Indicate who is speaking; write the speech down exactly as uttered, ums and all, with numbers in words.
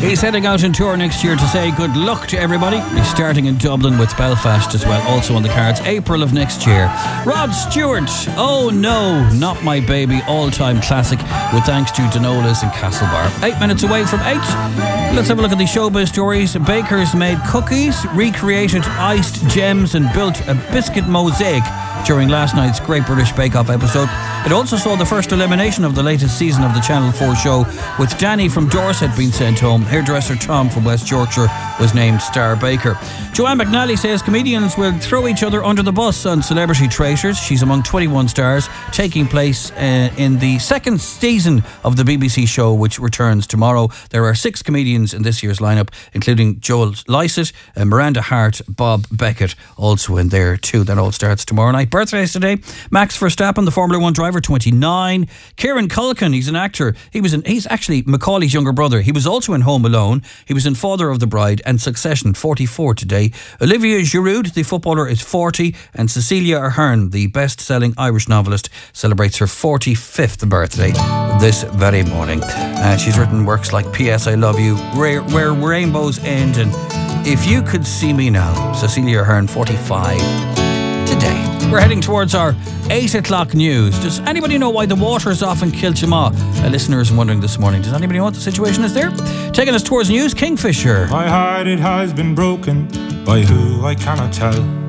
Speaker 1: He's heading out on tour next year to say good luck to everybody. He's starting in Dublin with Belfast as well, also on the cards, April of next year. Rod Stewart, Oh No, Not My Baby, all-time classic, with thanks to Denola's and Castlebar. Eight minutes away from eight. Let's have a look at the showbiz stories. Bakers made cookies, recreated iced gems and built a biscuit mosaic during last night's Great British Bake Off episode. It also saw the first elimination of the latest season of the Channel four show, with Danny from Dorset being sent home. Hairdresser Tom from West Yorkshire was named Star Baker. Joanne McNally says comedians will throw each other under the bus on Celebrity Traitors. She's among twenty-one stars, taking place uh, in the second season of the B B C show, which returns tomorrow. There are six comedians in this year's lineup, including Joel Lycett, uh, Miranda Hart, Bob Beckett, also in there too. That all starts tomorrow night. Birthdays today: Max Verstappen, the Formula One driver, twenty-nine. Kieran Culkin, he's an actor. He was in, he's actually Macaulay's younger brother. He was also in Home Alone. He was in Father of the Bride and Succession, forty-four today. Olivia Giroud, the footballer, is forty, and Cecilia Ahern, the best-selling Irish novelist, celebrates her forty-fifth birthday this very morning. Uh, she's written works like P S I Love You, Where, Where Rainbows End, and If You Could See Me Now. Cecilia Ahern, forty-five today. We're heading towards our eight o'clock news. Does anybody know why the water's off in Kiltimagh? A listener is wondering this morning. Does anybody know what the situation is there? Taking us towards news, Kingfisher.
Speaker 2: My heart, it has been broken by who I cannot tell.